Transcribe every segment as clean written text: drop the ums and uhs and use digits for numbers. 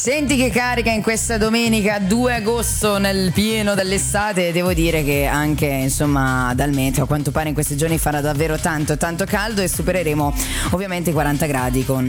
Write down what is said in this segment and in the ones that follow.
Senti che carica in questa domenica 2 agosto nel pieno dell'estate. Devo dire che anche insomma dal meteo a quanto pare in questi giorni farà davvero tanto caldo e supereremo ovviamente i 40 gradi con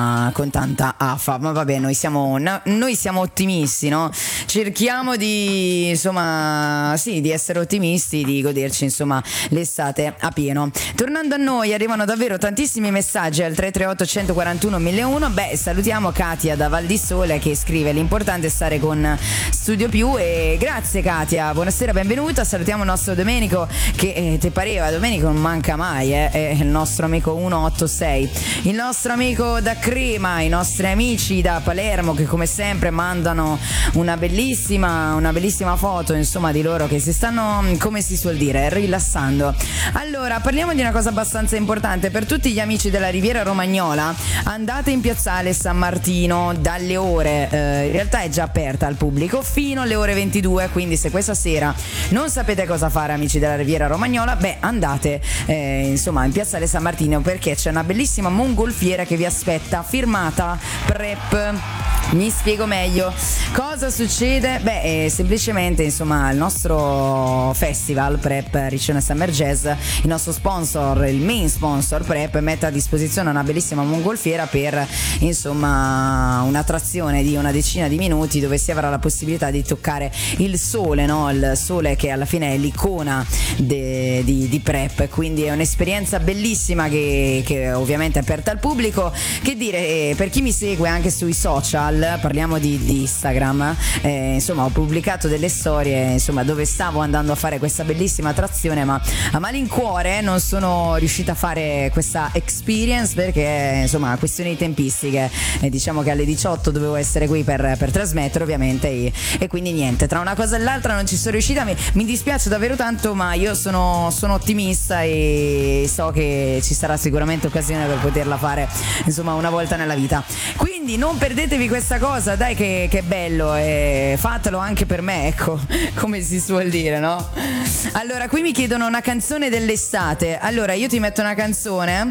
tanta afa. Ma vabbè, noi siamo ottimisti, no? Cerchiamo di insomma di essere ottimisti, di goderci insomma l'estate a pieno. Tornando a noi, arrivano davvero tantissimi messaggi al 338 141 1001. Salutiamo Katia da Val di Sole che scrive: l'importante è stare con Studio Più. E grazie Katia, buonasera, benvenuta. Salutiamo il nostro Domenico che te pareva, Domenico non manca mai, è il nostro amico 186, il nostro amico da Crema, i nostri amici da Palermo che come sempre mandano una bellissima foto insomma di loro che si stanno, come si suol dire, rilassando. Allora parliamo di una cosa abbastanza importante per tutti gli amici della Riviera Romagnola. Andate in piazzale San Martino dalle ore in realtà è già aperta al pubblico fino alle ore 22, quindi se questa sera non sapete cosa fare amici della Riviera Romagnola, andate insomma in piazzale San Martino perché c'è una bellissima mongolfiera che vi aspetta firmata Prep. Mi spiego meglio. Cosa succede? Semplicemente insomma il nostro festival Prep Riccione Summer Jazz, il nostro sponsor, il main sponsor Prep, mette a disposizione una bellissima mongolfiera per insomma un'attrazione di una decina di minuti dove si avrà la possibilità di toccare il sole, no? Il sole che alla fine è l'icona di Prep, quindi è un'esperienza bellissima che ovviamente è aperta al pubblico. Che dire, per chi mi segue anche sui social, parliamo di Instagram, insomma ho pubblicato delle storie insomma dove stavo andando a fare questa bellissima attrazione, ma a malincuore non sono riuscita a fare questa experience perché insomma questioni di tempistiche, diciamo che alle 18 dovevo essere qui per trasmettere ovviamente e quindi niente, tra una cosa e l'altra non ci sono riuscita. Mi dispiace davvero tanto, ma io sono ottimista e so che ci sarà sicuramente occasione per poterla fare insomma una volta nella vita, quindi non perdetevi questa cosa, dai che bello, e fatelo anche per me, ecco, come si suol dire, no? Allora qui mi chiedono una canzone dell'estate. Allora io ti metto una canzone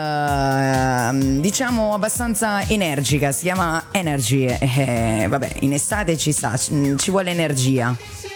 diciamo abbastanza energica, si chiama Energy, vabbè in estate ci vuole energia.